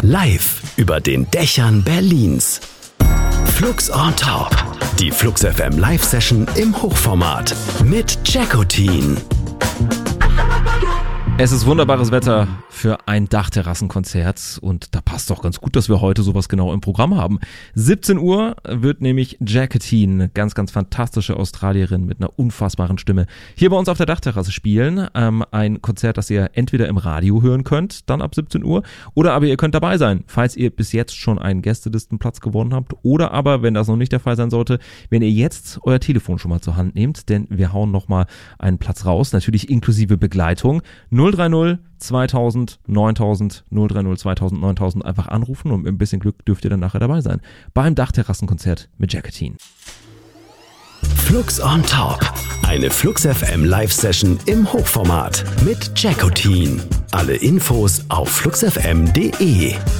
Live über den Dächern Berlins. Flux on Top. Die Flux FM Live-Session im Hochformat mit Jackotin. Es ist wunderbares Wetter für ein Dachterrassenkonzert und da passt doch ganz gut, dass wir heute sowas genau im Programm haben. 17 Uhr wird nämlich Jackotin, ganz, ganz fantastische Australierin mit einer unfassbaren Stimme, hier bei uns auf der Dachterrasse spielen. Ein Konzert, das ihr entweder im Radio hören könnt, dann ab 17 Uhr, oder aber ihr könnt dabei sein, falls ihr bis jetzt schon einen Gästelistenplatz gewonnen habt, oder aber, wenn das noch nicht der Fall sein sollte, wenn ihr jetzt euer Telefon schon mal zur Hand nehmt, denn wir hauen nochmal einen Platz raus, natürlich inklusive Begleitung. 030 2000 9000 030 2000 9000 einfach anrufen und mit ein bisschen Glück dürft ihr dann nachher dabei sein. Beim Dachterrassenkonzert mit Jackotin. Flux on Top. Eine Flux FM Live-Session im Hochformat mit Jackotin. Alle Infos auf fluxfm.de.